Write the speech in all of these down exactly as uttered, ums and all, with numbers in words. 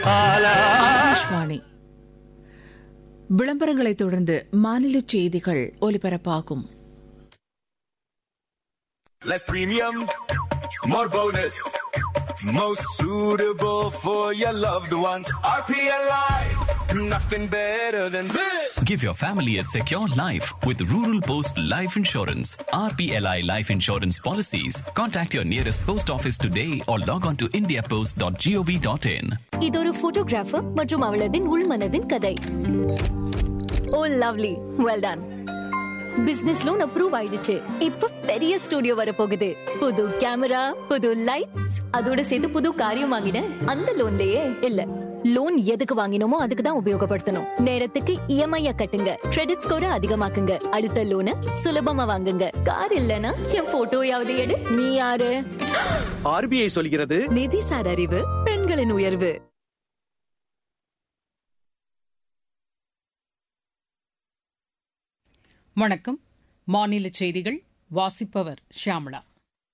ஆகாஷ்வாணி. விளம்பரங்களை தொடர்ந்து மாநில செய்திகள் ஒலிபரப்பாகும். Less premium, more bonus. Most suitable for your loved ones. R P L I, nothing better than this. Give your family a secure life with Rural Post Life Insurance. R P L I Life Insurance Policies. Contact your nearest post office today or log on to india post dot gov dot in. இதொரு photographer மற்றும் அவளதின் உள்மனதின் கதை. ஓ lovely, well done. Business loan approve ஆயிடுச்சு. இப்ப பெரிய studio வர போகுது. புது camera, புது lights, அதோட சேர்த்து புது காரியம் வாங்கினேன். அந்த லோன்லயே இல்ல, லோன் எதுக்கு வாங்கினோமோ அதுக்கு தான் உபயோகப்படுத்தணும். நேரத்துக்கு இஎம்ஐ கட்டுங்க, கிரெடிட் ஸ்கோரை அதிகமாக்குங்க, அடுத்த லோனை சுலபமா வாங்குங்க. கார் இல்லனா என் போட்டோயாவது எடு. நீ யாரு? ஆர்பிஐ சொல்கிறது, நிதிசார் அறிவு பெண்களின் உயர்வு. வணக்கம். மாநில செய்திகள் வாசிப்பவர் ஷியாமளா.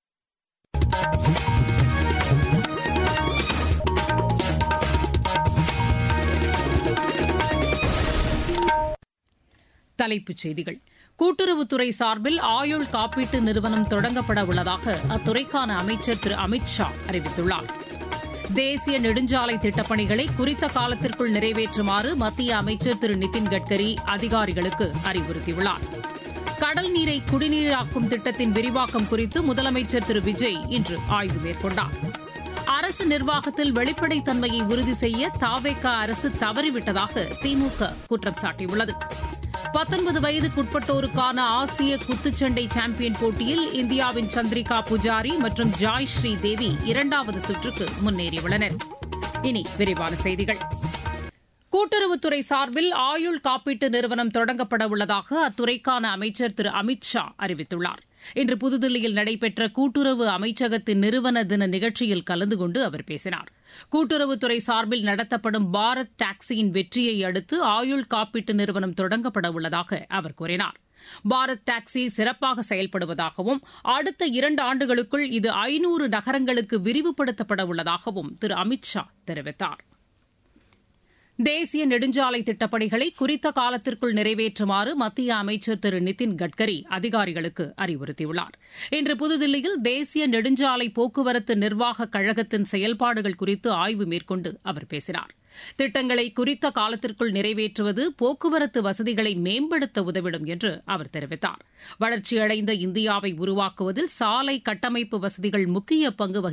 தலைப்புச் செய்திகள். கூட்டுறவுத்துறை சார்பில் ஆயுள் காப்பீட்டு நிறுவனம் தொடங்கப்பட உள்ளதாக அத்துறைக்கான அமைச்சர் திரு அமித் ஷா அறிவித்துள்ளார். தேசிய நெடுஞ்சாலை திட்டப்பணிகளை குறித்த காலத்திற்குள் நிறைவேற்றுமாறு மத்திய அமைச்சர் திரு நிதின் கட்கரி அதிகாரிகளுக்கு அறிவுறுத்தியுள்ளார். கடல் நீரை குடிநீராக்கும் திட்டத்தின் விரிவாக்கம் குறித்து முதலமைச்சர் திரு விஜய் இன்று ஆய்வு மேற்கொண்டார். அரசு நிர்வாகத்தில் வெளிப்படைத்தன்மையை உறுதி செய்ய தாவேக அரசு தவறிவிட்டதாக திமுக குற்றம் சாட்டியுள்ளது. பத்தொன்பது வயதுக்குட்பட்டோருக்கான ஆசிய குத்துச்சண்டை சாம்பியன் போட்டியில் இந்தியாவின் சந்திரிகா புஜாரி மற்றும் ஜாய் ஸ்ரீ தேவி இரண்டாவது சுற்றுக்கு முன்னேறியுள்ளனர். இனி விரிவான செய்திகள். கூட்டுறவுத்துறை சார்பில் ஆயுள் காப்பீட்டு நிறுவனம் தொடங்கப்பட உள்ளதாக அத்துறைக்கான அமைச்சர் திரு அமித் ஷா அறிவித்துள்ளார். இன்று புதுதில்லியில் நடைபெற்ற கூட்டுறவு அமைச்சகத்தின் நிறுவன தின நிகழ்ச்சியில் கலந்து கொண்டு அவர் பேசினார். கூட்டுறவுத்துறை சார்பில் நடத்தப்படும் பாரத் டாக்ஸியின் வெற்றியை அடுத்து ஆயுள் காப்பீட்டு நிறுவனம் தொடங்கப்பட உள்ளதாக அவர் கூறினார். பாரத் டாக்ஸி சிறப்பாக செயல்படுவதாகவும் அடுத்த இரண்டு ஆண்டுகளுக்குள் இது ஐநூறு நகரங்களுக்கு விரிவுபடுத்தப்பட உள்ளதாகவும் திரு அமித் ஷா தெரிவித்தார். தேசிய நெடுஞ்சாலை திட்டப்பணிகளை குறித்த காலத்திற்குள் நிறைவேற்றுமாறு மத்திய அமைச்சர் திரு நிதின் கட்கரி அதிகாரிகளுக்கு அறிவுறுத்தியுள்ளார். இன்று புதுதில்லியில் தேசிய நெடுஞ்சாலை போக்குவரத்து நிர்வாக கழகத்தின் செயல்பாடுகள் குறித்து ஆய்வு மேற்கொண்டு அவர் பேசினார். திட்டங்களை குறித்த காலத்திற்குள் நிறைவேற்றுவது போக்குவரத்து வசதிகளை மேம்படுத்த உதவிடும் என்று அவர் தெரிவித்தார். வளர்ச்சியடைந்த இந்தியாவை உருவாக்குவதில் சாலை கட்டமைப்பு வசதிகள் முக்கிய பங்கு